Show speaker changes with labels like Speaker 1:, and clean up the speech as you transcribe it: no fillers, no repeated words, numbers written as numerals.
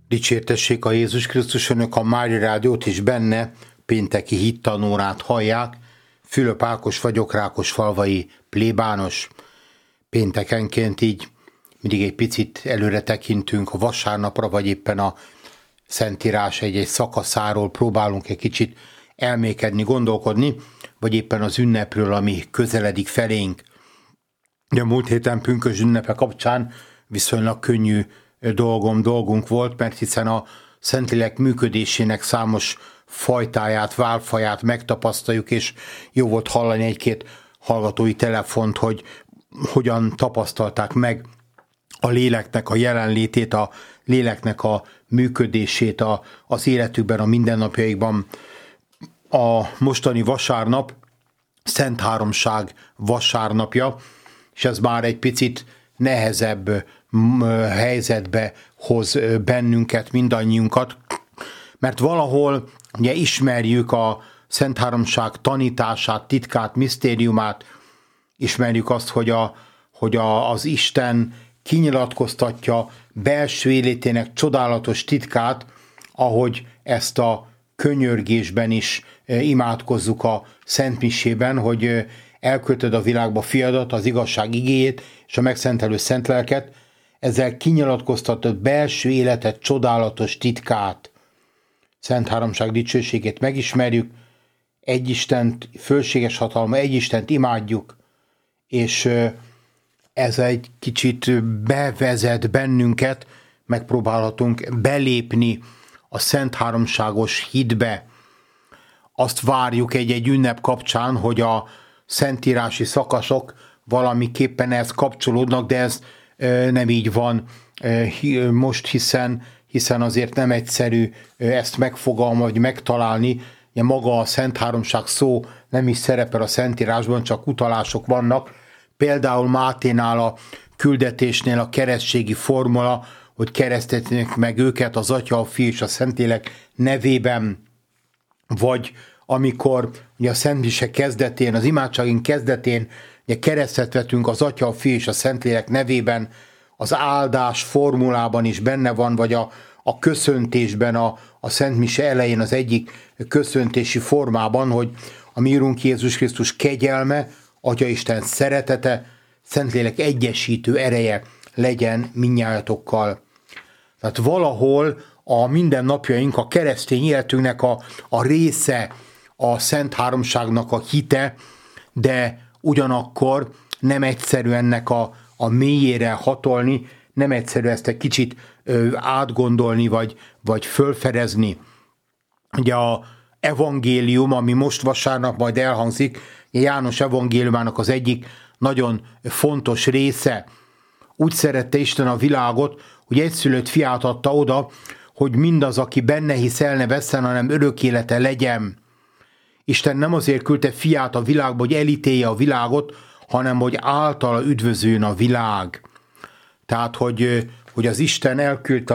Speaker 1: Dicsértessék a Jézus Krisztus, önök a Mária Rádiót és benne pénteki hittanórát hallják. Fülöp Ákos vagyok, Rákosfalvai plébános. Péntekenként így mindig egy picit előre tekintünk a vasárnapra, vagy éppen a Szentírás egy szakaszáról próbálunk egy kicsit elmékedni, gondolkodni, vagy éppen az ünnepről, ami közeledik felénk. A múlt héten pünkösd ünnepe kapcsán viszonylag könnyű dolgunk volt, mert hiszen a Szentlélek működésének számos fajtáját, válfaját megtapasztaljuk, és jó volt hallani egy-két hallgatói telefont, hogy hogyan tapasztalták meg a léleknek a jelenlétét, a léleknek a működését az életükben, a mindennapjaikban. A mostani vasárnap Szent Háromság vasárnapja, és ez már egy picit nehezebb helyzetbe hoz bennünket, mindannyiunkat, mert valahol ugye ismerjük a Szent Háromság tanítását, titkát, misztériumát, ismerjük azt, hogy az Isten kinyilatkoztatja belső életének csodálatos titkát, ahogy ezt a könyörgésben is imádkozzuk a Szentmisében, hogy elküldted a világba fiadat, az igazság igéjét és a megszentelő szent lelket, ezzel kinyilatkoztatod belső életet csodálatos titkát. Szent Háromság dicsőségét megismerjük, egy Istent, fölséges hatalma, egy Istent imádjuk, és ez egy kicsit bevezet bennünket, megpróbálhatunk belépni a Szent Háromságos hitbe. Azt várjuk egy ünnep kapcsán, hogy a szentírási szakaszok valamiképpen ehhez kapcsolódnak, de ez nem így van most, hiszen azért nem egyszerű ezt megfogalmazni, vagy megtalálni. Maga a Szent Háromság szó nem is szerepel a Szentírásban, csak utalások vannak. Például Máténál a küldetésnél a keresztségi formula, hogy keresztetnek meg őket az Atya, a Fiú és a Szentlélek nevében, vagy amikor ugye a Szentmise kezdetén, az imádságunk kezdetén ugye keresztet vetünk az Atya, a Fiú és a Szentlélek nevében, az áldás formulában is benne van, vagy a köszöntésben, a Szentmise elején az egyik köszöntési formában, hogy a mi Urunk Jézus Krisztus kegyelme, Atyaisten szeretete, Szentlélek egyesítő ereje legyen mindnyájatokkal. Tehát valahol a mindennapjaink, a keresztény életünknek a része a Szent Háromságnak a hite, de ugyanakkor nem egyszerű ennek a mélyére hatolni, nem egyszerű ezt egy kicsit átgondolni, vagy fölfedezni. Ugye a evangélium, ami most vasárnap majd elhangzik, János evangéliumának az egyik nagyon fontos része. Úgy szerette Isten a világot, hogy egyszülött fiát adta oda, hogy mindaz, aki benne hisz, el ne vesszen, hanem örök élete legyen. Isten nem azért küldte fiát a világba, hogy elítélje a világot, hanem hogy általa üdvözüljön a világ. Tehát, hogy az Isten elküldte